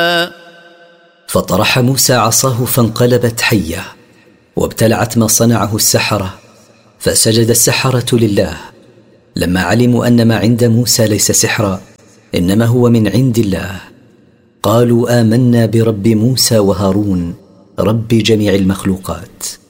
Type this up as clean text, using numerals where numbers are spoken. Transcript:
فطرح موسى عصاه فانقلبت حية وابتلعت ما صنعه السحرة، فسجد السحرة لله لما علموا أن ما عند موسى ليس سحرا إنما هو من عند الله. قالوا آمنا برب موسى وهارون رب جميع المخلوقات.